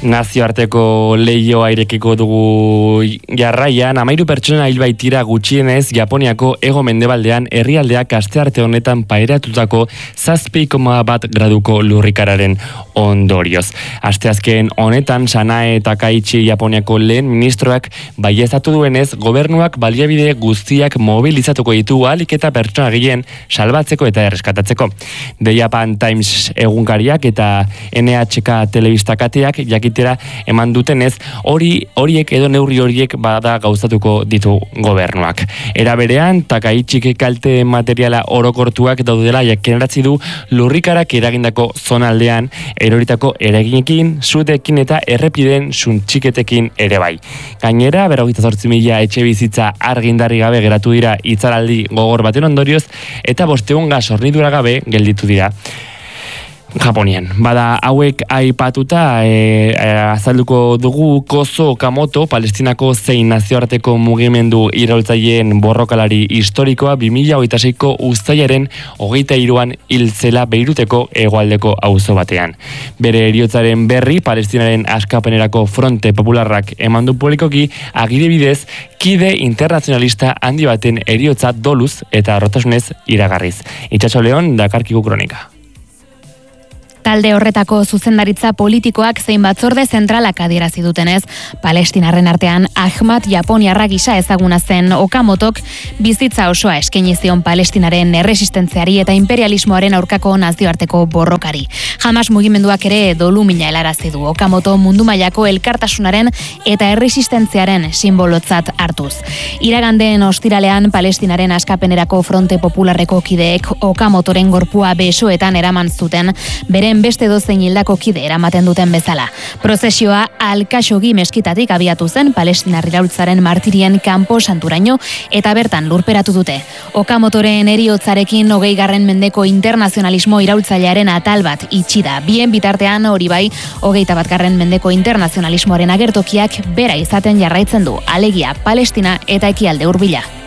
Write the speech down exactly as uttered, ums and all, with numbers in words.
Nazioarteko leioa irekiko dugu jarraian, amairu pertsona hil baitira gutxienez Japoniako hego mendebaldean herrialdeak astearte honetan pairatutako zazpi koma bat graduko lurrikararen ondorioz. Asteazken honetan Sanae Takaichi Japoniako lehen ministroak baieztatu duenez, gobernuak baliabide guztiak mobilizatuko ditu ahalik eta pertsona gehien salbatzeko eta erreskatatzeko. The Japan Times egunkariak eta N H K telebistakateak jakit eman dutenez, hori horiek edo neurri horiek bada gauzatuko ditu gobernuak. Era berean, Takaichik kalte materiala orokortuak daudela jakinarazi du lurrikarak eragindako zonaldean eroritako eraginekin, suteekin eta errepiden suntxiketekin ere bai. Gainera, berrogeita zortzi mila etxe bizitza argindarri gabe geratu dira hitzaraldi gogor baten ondorioz eta bostehun gas hornidura gabe gelditu dira Japonian. Bada hauek aipatuta e, e, azalduko dugu Kozo Okamoto, Palestinako zein nazioarteko mugimendu iraultzaileen borrokalari historikoa bi mila hogeita seiko uztailaren hogeita hiruan hil zela Beiruteko hegoaldeko auzo batean. Bere heriotzaren berri Palestinaren askapenerako Fronte Popularrak eman du publikoki agire bidez kide internazionalista handi baten heriotza doluz eta arrotasunez iragarriz. Itxaso Leon, Dakarkigu Kronika. Talde horretako zuzendaritza politikoak zein batzorde zentralak adierazi dutenez, Palestinarren artean Ahmad Japoniarra gisa ezaguna zen Okamotok bizitza osoa eskaini zion Palestinaren erresistentziari eta imperialismoaren aurkako nazioarteko borrokari. Hamas mugimenduak ere dolumina helarazi du Okamoto mundu mailako elkartasunaren eta erresistentziaren simbolotzat hartuz. Iragandeen ostiralean Palestinaren askapenerako Fronte Popularreko kideek Okamotoren gorpua besoetan eraman zuten, bere beste dozein hildako kide eramaten duten bezala. Prozesioa Al-Khashoggi meskitatik abiatu zen Palestinar iraultzaren martirien kanpo santuraino eta bertan lurperatu dute. Okamotoren heriotzarekin hogeigarren mendeko internazionalismo iraultzailearen atal bat itxi da. Bien bitartean hori bai, hogeita batgarren mendeko internazionalismoaren agertokiak bera izaten jarraitzen du, alegia Palestina eta ekialde hurbila.